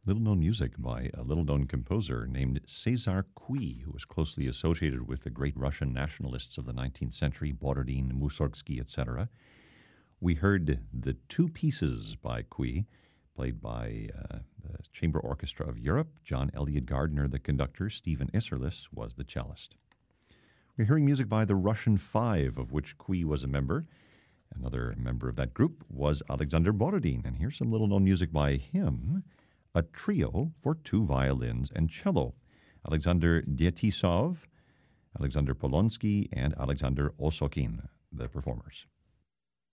Little-known music by a little-known composer named César Cui, who was closely associated with the great Russian nationalists of the 19th century, Borodin, Mussorgsky, etc. We heard the Two Pieces by Cui, played by the Chamber Orchestra of Europe. John Elliott Gardner, the conductor. Stephen Isserlis was the cellist. We're hearing music by the Russian Five, of which Cui was a member. Another member of that group was Alexander Borodin, and here's some little-known music by him, a trio for two violins and cello. Alexander Dietisov, Alexander Polonsky, and Alexander Osokin, the performers.